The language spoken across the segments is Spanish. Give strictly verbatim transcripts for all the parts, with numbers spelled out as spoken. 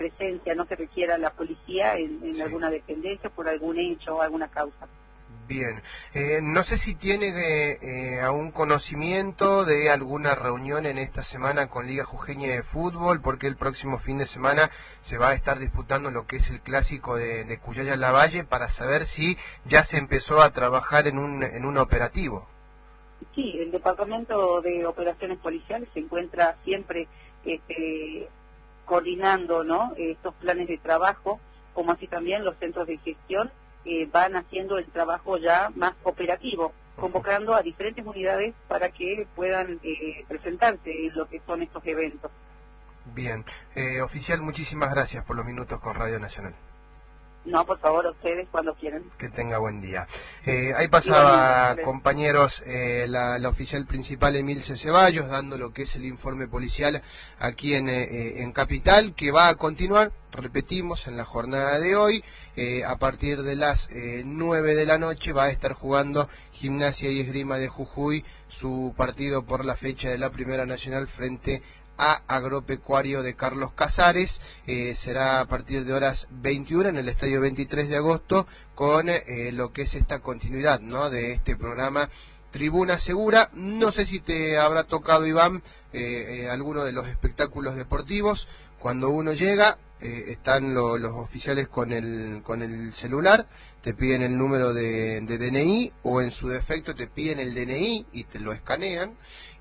presencia, no se requiera la policía en, en sí. alguna dependencia por algún hecho o alguna causa. Bien, eh, no sé si tiene eh, eh, aún conocimiento de alguna reunión en esta semana con Liga Jujeña de Fútbol, porque el próximo fin de semana se va a estar disputando lo que es el clásico de, de Cuyaya-Lavalle, para saber si ya se empezó a trabajar en un, en un operativo. Sí, el Departamento de Operaciones Policiales se encuentra siempre este, coordinando, ¿no?, estos planes de trabajo, como así también los centros de gestión eh, van haciendo el trabajo ya más operativo, convocando a diferentes unidades para que puedan eh, presentarse en lo que son estos eventos. Bien, eh, oficial, muchísimas gracias por los minutos con Radio Nacional. No, por favor, a ustedes cuando quieran. Que tenga buen día. Eh, ahí pasaba, compañeros, eh, la, la oficial principal Emilce Ceballos, dando lo que es el informe policial aquí en, eh, en Capital, que va a continuar, repetimos, en la jornada de hoy. Eh, a partir de las eh, nueve de la noche va a estar jugando Gimnasia y Esgrima de Jujuy su partido por la fecha de la Primera Nacional frente a a Agropecuario de Carlos Casares. Eh, será a partir de horas veintiuna en el estadio veintitrés de agosto, con eh, lo que es esta continuidad, ¿no?, de este programa Tribuna Segura. No sé si te habrá tocado, Iván, eh, eh, alguno de los espectáculos deportivos. Cuando uno llega, eh, están lo, los oficiales con el, con el celular, te piden el número de, de D N I, o en su defecto te piden el D N I y te lo escanean,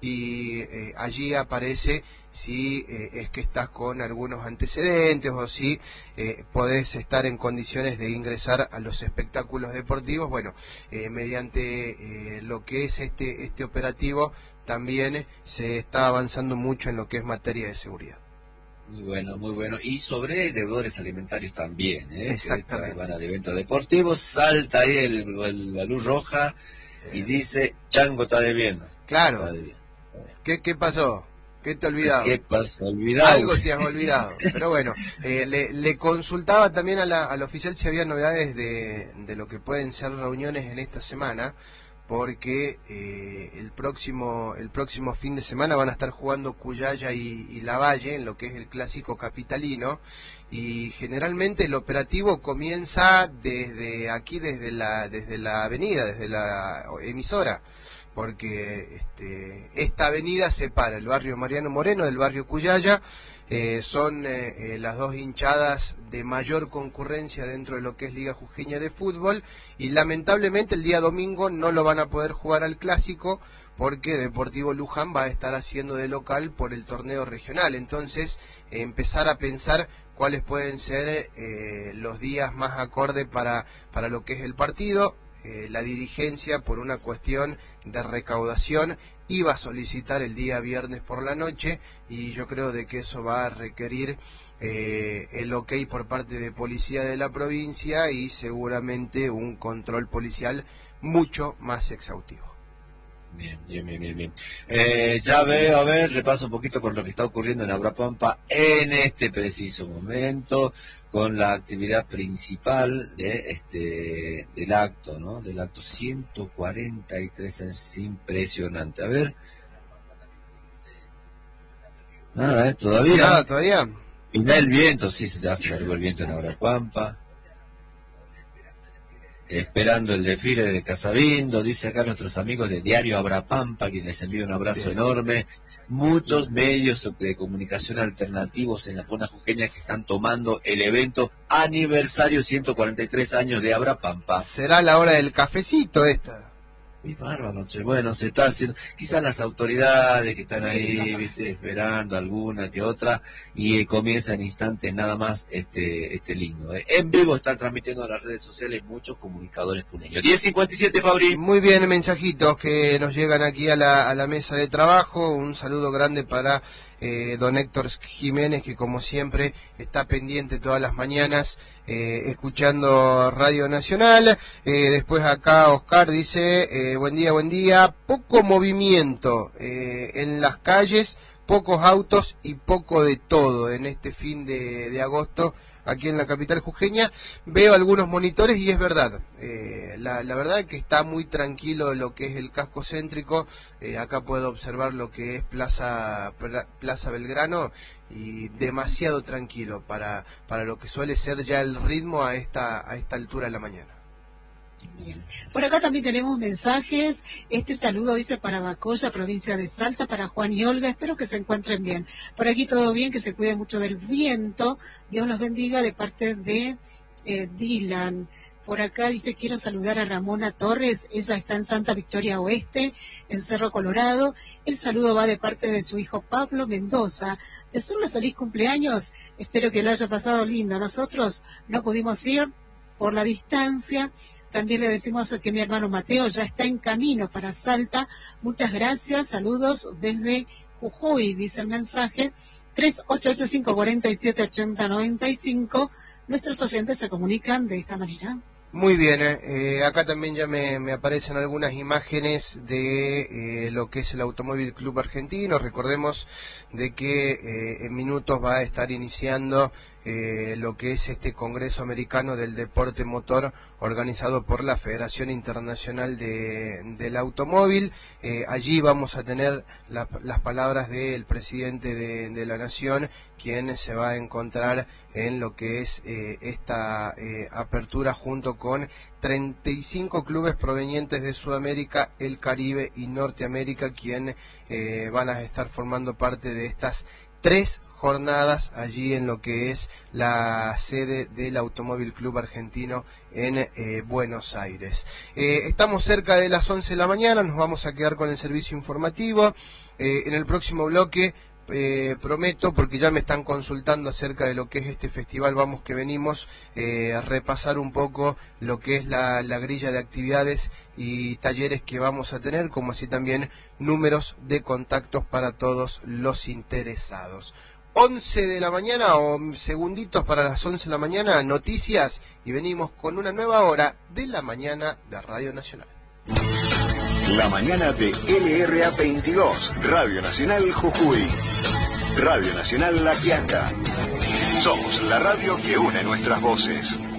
y eh, allí aparece si eh, es que estás con algunos antecedentes o si eh, podés estar en condiciones de ingresar a los espectáculos deportivos. Bueno, eh, mediante eh, lo que es este, este operativo también se está avanzando mucho en lo que es materia de seguridad. Muy bueno, muy bueno. Y sobre deudores alimentarios también, ¿eh? Exactamente. Que van al evento deportivo, salta ahí el, el, la luz roja y dice, Chango está debiendo. Claro. Está debiendo. ¿Qué, ¿Qué pasó? ¿Qué te olvidado? ¿Qué pasó? Olvidado. Algo te has olvidado. Pero bueno, eh, le, le consultaba también a la, al oficial si había novedades de, de lo que pueden ser reuniones en esta semana, porque eh, el próximo el próximo fin de semana van a estar jugando Cuyaya y, y Lavalle en lo que es el clásico capitalino, y generalmente el operativo comienza desde aquí, desde la desde la avenida, desde la emisora, porque este, esta avenida separa el barrio Mariano Moreno del barrio Cuyaya. Eh, son eh, eh, las dos hinchadas de mayor concurrencia dentro de lo que es Liga Jujeña de Fútbol, y lamentablemente el día domingo no lo van a poder jugar al clásico porque Deportivo Luján va a estar haciendo de local por el torneo regional. Entonces eh, empezar a pensar cuáles pueden ser eh, los días más acorde para, para lo que es el partido. Eh, la dirigencia, por una cuestión de recaudación, iba a solicitar el día viernes por la noche, y yo creo de que eso va a requerir eh, el ok por parte de policía de la provincia y seguramente un control policial mucho más exhaustivo. Bien, bien, bien, bien, bien. Eh, ya veo, a ver, repaso un poquito por lo que está ocurriendo en Abrapampa en este preciso momento, con la actividad principal de este del acto, ¿no? Del acto ciento cuarenta y tres, es impresionante. A ver. Nada, ¿eh? Todavía. Nada, todavía. Y da el viento, sí, ya se largó el viento en Abrapampa. Esperando el desfile de Casabindo, dice acá nuestros amigos de Diario Abrapampa, quienes envían un abrazo enorme. Muchos medios de comunicación alternativos en la zona jujeña que están tomando el evento aniversario ciento cuarenta y tres años de Abrapampa. Será la hora del cafecito esta. Mi bárbaro, bueno, se está haciendo, quizás las autoridades que están sí, ahí, viste, sí, esperando alguna que otra, y eh, comienza en instantes nada más este este lindo. Eh. En vivo están transmitiendo a las redes sociales muchos comunicadores puneños. diez cincuenta y siete, Fabri. Muy bien, mensajitos que nos llegan aquí a la, a la mesa de trabajo. Un saludo grande para eh, don Héctor Jiménez, que como siempre está pendiente todas las mañanas, eh, escuchando Radio Nacional. Eh, después acá Oscar dice, eh, buen día, buen día, poco movimiento eh, en las calles, pocos autos y poco de todo en este fin de, de agosto aquí en la capital jujeña. Veo algunos monitores y es verdad, eh, la, la verdad que está muy tranquilo lo que es el casco céntrico. Eh, acá puedo observar lo que es Plaza, Plaza Belgrano, y demasiado tranquilo para, para lo que suele ser ya el ritmo a esta, a esta altura de la mañana. Bien. Por acá también tenemos mensajes. Este saludo dice para Bacoya, provincia de Salta, para Juan y Olga. Espero que se encuentren bien. Por aquí todo bien, que se cuide mucho del viento. Dios los bendiga, de parte de eh, Dylan. Por acá dice, quiero saludar a Ramona Torres, ella está en Santa Victoria Oeste, en Cerro Colorado. El saludo va de parte de su hijo Pablo Mendoza. Desearle feliz cumpleaños, espero que lo haya pasado lindo. Nosotros no pudimos ir por la distancia. También le decimos que mi hermano Mateo ya está en camino para Salta. Muchas gracias, saludos desde Jujuy, dice el mensaje. tres ocho ocho cinco, cuatro siete, ocho cero nueve cinco. Nuestros oyentes se comunican de esta manera. Muy bien, eh, acá también ya me, me aparecen algunas imágenes de eh, lo que es el Automóvil Club Argentino. Recordemos de que eh, en minutos va a estar iniciando eh, lo que es este Congreso Americano del Deporte Motor, organizado por la Federación Internacional de, del Automóvil. Eh, allí vamos a tener la, las palabras del presidente de, de la Nación, quien se va a encontrar en lo que es eh, esta eh, apertura junto con treinta y cinco clubes provenientes de Sudamérica, el Caribe y Norteamérica, quien eh, van a estar formando parte de estas tres jornadas allí en lo que es la sede del Automóvil Club Argentino en eh, Buenos Aires. Eh, estamos cerca de las once de la mañana, nos vamos a quedar con el servicio informativo. Eh, en el próximo bloque Eh, prometo, porque ya me están consultando acerca de lo que es este festival Vamos que Venimos, eh, a repasar un poco lo que es la, la grilla de actividades y talleres que vamos a tener, como así también números de contactos para todos los interesados. once de la mañana o segunditos para las once de la mañana, noticias, y venimos con una nueva hora de la mañana de Radio Nacional. La mañana de L R A veintidós, Radio Nacional Jujuy. Radio Nacional La Quiaca. Somos la radio que une nuestras voces.